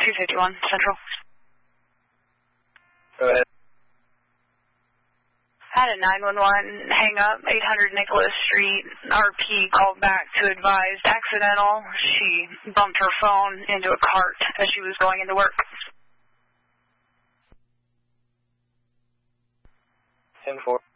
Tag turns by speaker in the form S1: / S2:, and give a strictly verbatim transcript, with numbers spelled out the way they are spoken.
S1: two fifty-one Central.
S2: Go ahead.
S1: Had a nine one one hang up, eight hundred Nicholas Street. R P called back to advise accidental. She bumped her phone into a cart as she was going into work.
S2: ten four.